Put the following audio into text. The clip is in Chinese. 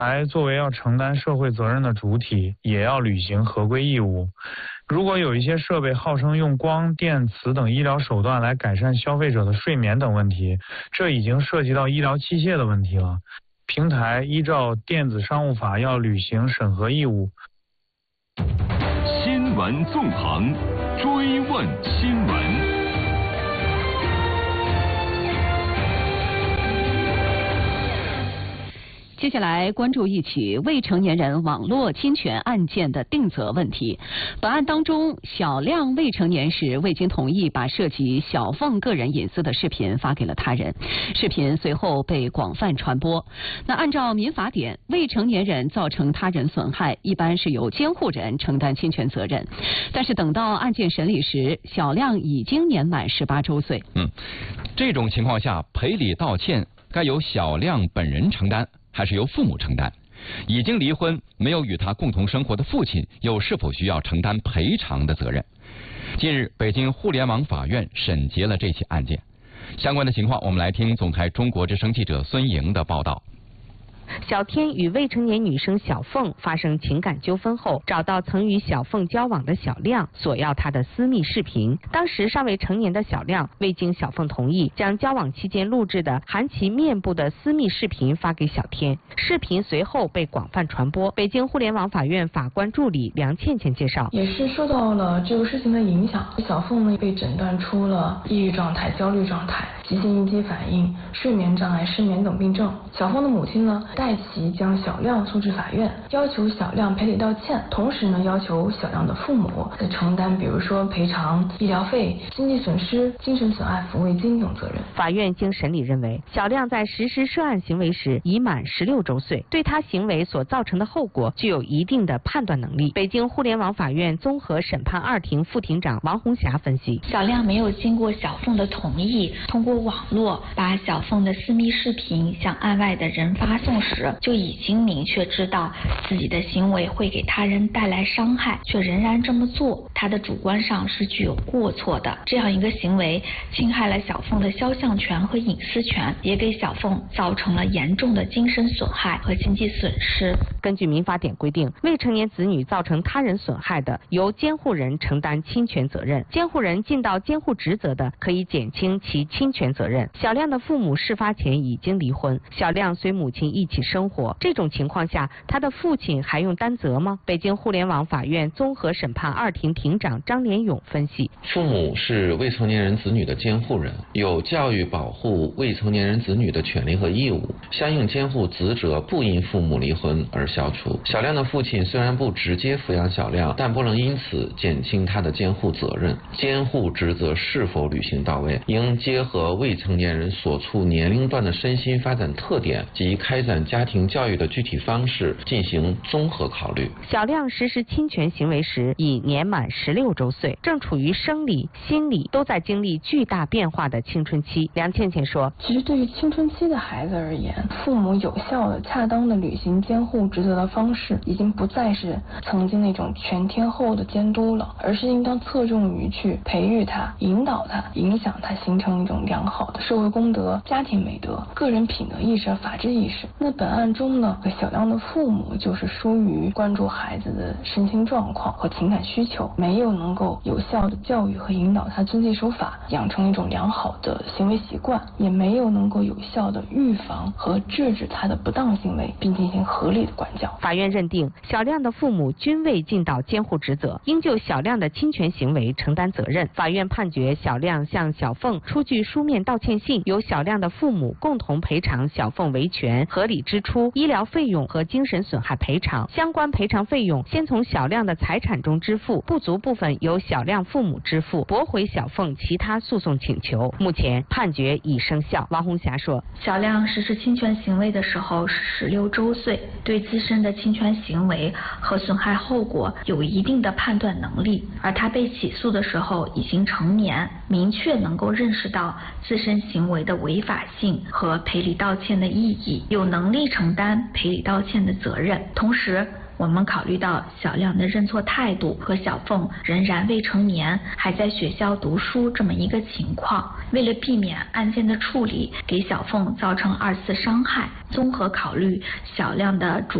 作为要承担社会责任的主体，也要履行合规义务。如果有一些设备号称用光电磁等医疗手段来改善消费者的睡眠等问题，这已经涉及到医疗器械的问题了。平台依照电子商务法要履行审核义务。 新闻纵横，追问新闻。 接下来关注一起未成年人网络侵权案件的定责问题。本案当中，小亮未成年时未经同意把涉及小凤个人隐私的视频发给了他人，视频随后被广泛传播。那按照民法典，未成年人造成他人损害，一般是由监护人承担侵权责任。但是等到案件审理时，小亮已经年满18周岁。 这种情况下，赔礼道歉该由小亮本人承担，还是由父母承担？已经离婚没有与他共同生活的父亲又是否需要承担赔偿的责任？近日，北京互联网法院审结了这起案件。相关的情况，我们来听总台中国之声记者孙莹的报道。 小天与未成年女生小凤发生情感纠纷后，找到曾与小凤交往的小亮，索要她的私密视频。当时尚未成年的小亮未经小凤同意，将交往期间录制的含其面部的私密视频发给小天，视频随后被广泛传播。北京互联网法院法官助理梁倩倩介绍， 也是受到了这个事情的影响，小凤呢被诊断出了抑郁状态、焦虑状态、急性应激反应、睡眠障碍、失眠等病症。小凤的母亲呢代其将小亮诉至法院，要求小亮赔礼道歉，同时呢要求小亮的父母承担比如说赔偿医疗费、经济损失、精神损害抚慰金等责任。 法院经审理认为，小亮在实施涉案行为时已满16周岁，对他行为所造成的后果具有一定的判断能力。北京互联网法院综合审判2庭副庭长王红霞分析， 小亮没有经过小凤的同意，通过网络把小凤的私密视频向案外的人发送时，就已经明确知道自己的行为会给他人带来伤害，却仍然这么做，他的主观上是具有过错的。这样一个行为侵害了小凤的肖像权和隐私权，也给小凤造成了严重的精神损害和经济损失。 根据民法典规定，未成年子女造成他人损害的，由监护人承担侵权责任，监护人尽到监护职责的，可以减轻其侵权责任。小亮的父母事发前已经离婚，小亮随母亲一起生活，这种情况下，他的父亲还用担责吗？北京互联网法院综合审判2庭庭长张连勇分析， 父母是未成年人子女的监护人，有教育保护未成年人子女的权利和义务，相应监护职责不因父母离婚而消除。小亮的父亲虽然不直接抚养小亮，但不能因此减轻他的监护责任。监护职责是否履行到位，应结合未成年人所处年龄段的身心发展特点及开展家庭教育的具体方式进行综合考虑。 小亮实施侵权行为时已年满16周岁，正处于生理、心理都在经历巨大变化的青春期。梁倩倩说， 其实对于青春期的孩子而言，父母有效的、恰当的履行监护职责的方式，已经不再是曾经那种全天候的监督了，而是应当侧重于去培育他、引导他、影响他，形成一种良好的社会公德、家庭美德、个人品德意识和法治意识。那本案中呢，小亮的父母就是疏于关注孩子的身心状况和情感需求，没有能够有效的教育和引导他遵纪守法，养成一种良好的行为习惯，也没有能够有效的预防和制止他的不当行为，并进行合理的管教。 法院认定，小亮的父母均未尽到监护职责，应就小亮的侵权行为承担责任。法院判决小亮向小凤出具书面道歉信，由小亮的父母共同赔偿小凤维权、合理支出、医疗费用和精神损害赔偿。相关赔偿费用先从小亮的财产中支付，不足部分由小亮父母支付，驳回小凤其他诉讼请求。目前判决已生效。王红霞说， 小亮实施侵权行为的时候是16周岁，对自身的侵权行为和损害后果有一定的判断能力，而他被起诉的时候已经成年，明确能够认识到自身行为的违法性和赔礼道歉的意义，有能力承担赔礼道歉的责任。同时， 我们考虑到小亮的认错态度和小凤仍然未成年，还在学校读书这么一个情况，为了避免案件的处理给小凤造成二次伤害，综合考虑小亮的主